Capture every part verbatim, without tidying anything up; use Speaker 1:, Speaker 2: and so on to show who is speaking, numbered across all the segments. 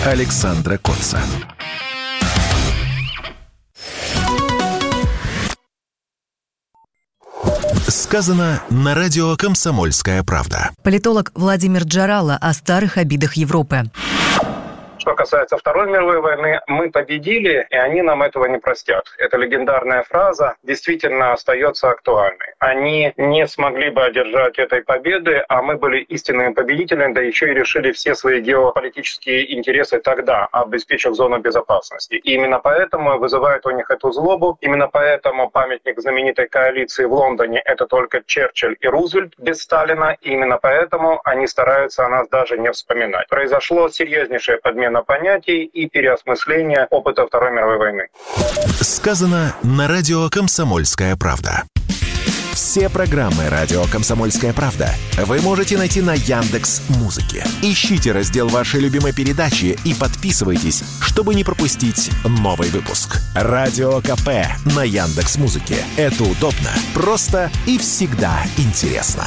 Speaker 1: Александра Котца. Сказано на радио «Комсомольская правда».
Speaker 2: Политолог Владимир Джарало о старых обидах Европы.
Speaker 3: Что касается Второй мировой войны, мы победили, и они нам этого не простят. Эта легендарная фраза действительно остается актуальной. Они не смогли бы одержать этой победы, а мы были истинными победителями, да еще и решили все свои геополитические интересы тогда, обеспечив зону безопасности. И именно поэтому вызывает у них эту злобу. Именно поэтому памятник знаменитой коалиции в Лондоне — это только Черчилль и Рузвельт без Сталина. И именно поэтому они стараются о нас даже не вспоминать. Произошло серьезнейшее подмена понятий и переосмысление опыта Второй мировой войны.
Speaker 1: Сказано на радио «Комсомольская правда». Все программы радио «Комсомольская правда» вы можете найти на Яндекс.Музыке. Ищите раздел вашей любимой передачи и подписывайтесь, чтобы не пропустить новый выпуск. Радио КП на Яндекс.Музыке. Это удобно, просто и всегда интересно.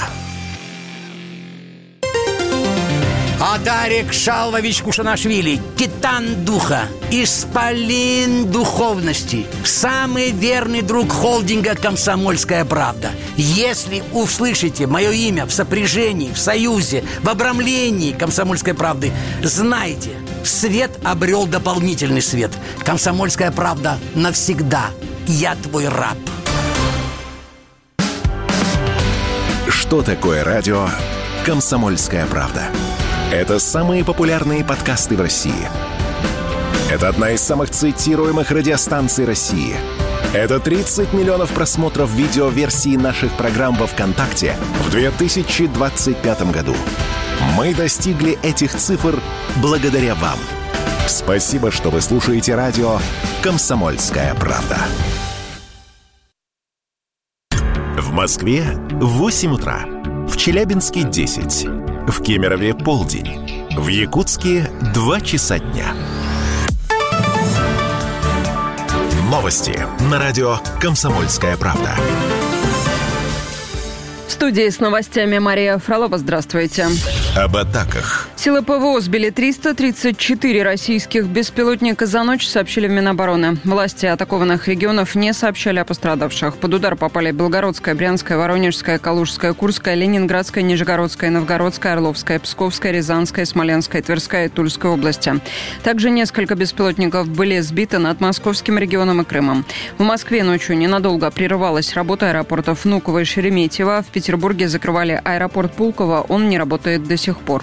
Speaker 4: Адарик Шалвович Кушанашвили, титан духа, исполин духовности, самый верный друг холдинга «Комсомольская правда». Если услышите мое имя в сопряжении, в союзе, в обрамлении «Комсомольской правды», знайте, свет обрел дополнительный свет. «Комсомольская правда» навсегда. Я твой раб.
Speaker 1: Что такое радио «Комсомольская правда»? Это самые популярные подкасты в России. Это одна из самых цитируемых радиостанций России. Это тридцать миллионов просмотров видеоверсии наших программ во ВКонтакте в две тысячи двадцать пятом году. Мы достигли этих цифр благодаря вам. Спасибо, что вы слушаете радио «Комсомольская правда». В Москве восемь утра. В Челябинске десять. В Кемерове полдень. В Якутске два часа дня. Новости на радио «Комсомольская правда».
Speaker 5: В студии с новостями Мария Фролова. Здравствуйте.
Speaker 1: Об атаках.
Speaker 5: Силы ПВО сбили триста тридцать четыре российских беспилотника за ночь, сообщили в Минобороны. Власти атакованных регионов не сообщали о пострадавших. Под удар попали Белгородская, Брянская, Воронежская, Калужская, Курская, Ленинградская, Нижегородская, Новгородская, Орловская, Псковская, Рязанская, Смоленская, Тверская и Тульская области. Также несколько беспилотников были сбиты над Московским регионом и Крымом. В Москве ночью ненадолго прерывалась работа аэропортов Внуково и Шереметьево. В Петербурге закрывали аэропорт Пулково. Он не работает до сих пор.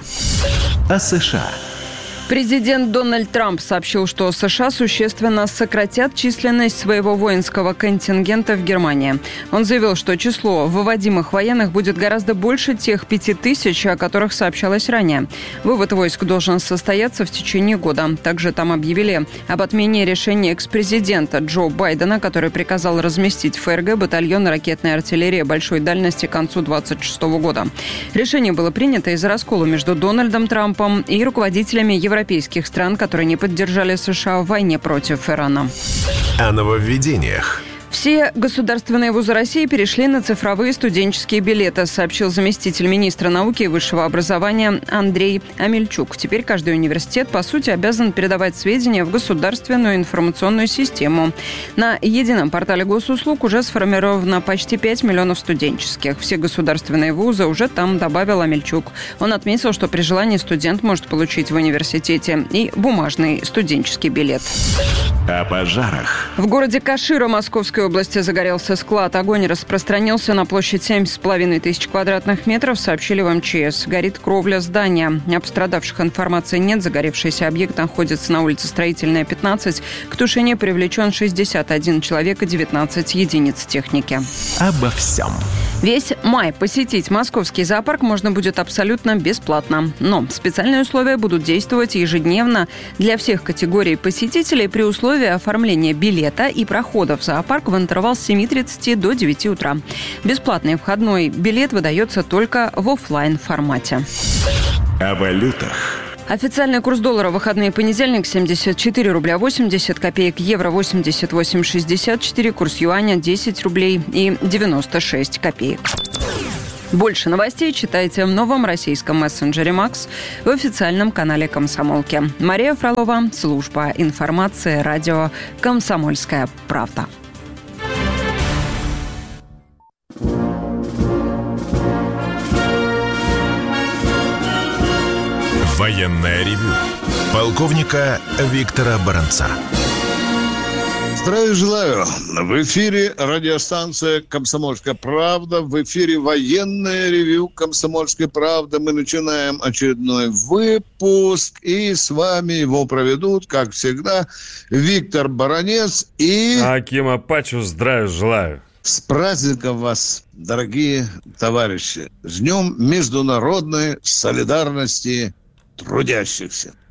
Speaker 1: О США.
Speaker 5: Президент Дональд Трамп сообщил, что США существенно сократят численность своего воинского контингента в Германии. Он заявил, что число выводимых военных будет гораздо больше тех пяти тысяч, о которых сообщалось ранее. Вывод войск должен состояться в течение года. Также там объявили об отмене решения экс-президента Джо Байдена, который приказал разместить в ФРГ батальон ракетной артиллерии большой дальности к концу двадцать шестого года. Решение было принято из-за раскола между Дональдом Трампом и руководителями Европейского европейских стран, которые не поддержали США в войне против Ирана.
Speaker 1: О нововведениях.
Speaker 5: Все государственные вузы России перешли на цифровые студенческие билеты, сообщил заместитель министра науки и высшего образования Андрей Амельчук. Теперь каждый университет, по сути, обязан передавать сведения в государственную информационную систему. На едином портале госуслуг уже сформировано почти пять миллионов студенческих. Все государственные вузы уже там, добавил Амельчук. Он отметил, что при желании студент может получить в университете и бумажный студенческий билет.
Speaker 1: О пожарах.
Speaker 5: В городе Кашира Московской области загорелся склад. Огонь распространился на площадь семь с половиной тысяч квадратных метров, сообщили в МЧС. Горит кровля здания. О пострадавших информации нет. Загоревшийся объект находится на улице Строительная, пятнадцать. К тушению привлечен шестьдесят один человек и девятнадцать единиц техники.
Speaker 1: Обо всем.
Speaker 5: Весь май посетить московский зоопарк можно будет абсолютно бесплатно. Но специальные условия будут действовать ежедневно для всех категорий посетителей при условии оформления билета и прохода в зоопарк в интервал с семи тридцати до девяти утра. Бесплатный входной билет выдается только в офлайн формате.
Speaker 1: О валютах.
Speaker 5: Официальный курс доллара в выходные понедельник семьдесят четыре рубля восемьдесят копеек, евро восемьдесят восемь шестьдесят четыре, курс юаня десять рублей и девяносто шесть копеек. Больше новостей читайте в новом российском мессенджере «Макс» в официальном канале «Комсомолки». Мария Фролова, служба информации, радио «Комсомольская правда».
Speaker 1: Военное ревю полковника Виктора Баранца.
Speaker 6: Здравия желаю. В эфире радиостанция «Комсомольская правда». В эфире военное ревю «Комсомольской правды». Мы начинаем очередной выпуск. И с вами его проведут, как всегда, Виктор Баранец и...
Speaker 7: Аким Апачу, здравия желаю.
Speaker 6: С праздником вас, дорогие товарищи. С Днем международной солидарности трудящихся.